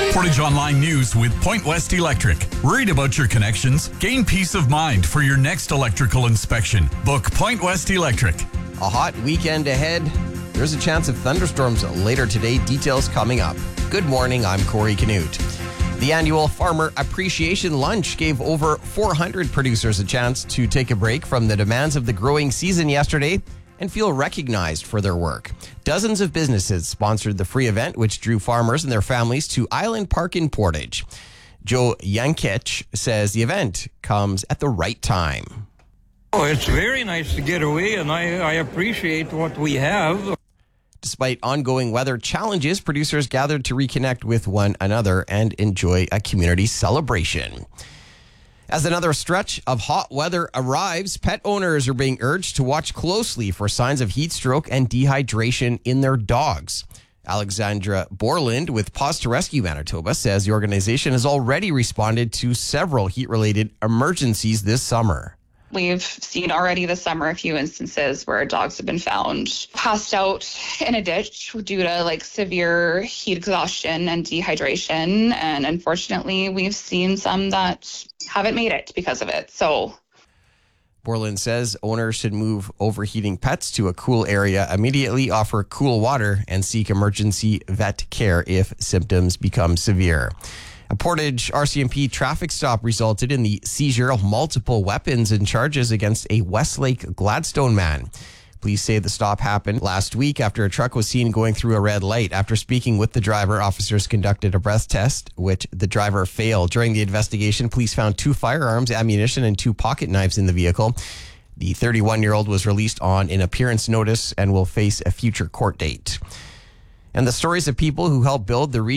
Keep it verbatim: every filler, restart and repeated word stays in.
Portage Online News with Point West Electric. Worried about your connections? Gain peace of mind for your next electrical inspection. Book Point West Electric. A hot weekend ahead. There's a chance of thunderstorms later today. Details coming up. Good morning, I'm Corey Canute. The annual Farmer Appreciation Lunch gave over four hundred producers a chance to take a break from the demands of the growing season yesterday and feel recognized for their work. Dozens of businesses sponsored the free event, which drew farmers and their families to Island Park in Portage. Joe Yankich says the event comes at the right time. Oh, it's very nice to get away, and I, I appreciate what we have. Despite ongoing weather challenges, producers gathered to reconnect with one another and enjoy a community celebration. As another stretch of hot weather arrives, pet owners are being urged to watch closely for signs of heat stroke and dehydration in their dogs. Alexandra Borland with Paws to Rescue Manitoba says the organization has already responded to several heat-related emergencies this summer. We've seen already this summer a few instances where dogs have been found passed out in a ditch due to like severe heat exhaustion and dehydration. And unfortunately, we've seen some that haven't made it because of it. So Borland says owners should move overheating pets to a cool area immediately, offer cool water, and seek emergency vet care if symptoms become severe. A Portage R C M P traffic stop resulted in the seizure of multiple weapons and charges against a Westlake Gladstone man. Police say the stop happened last week after a truck was seen going through a red light. After speaking with the driver, officers conducted a breath test, which the driver failed. During the investigation, police found two firearms, ammunition, and two pocket knives in the vehicle. The thirty-one-year-old was released on an appearance notice and will face a future court date. And the stories of people who helped build the region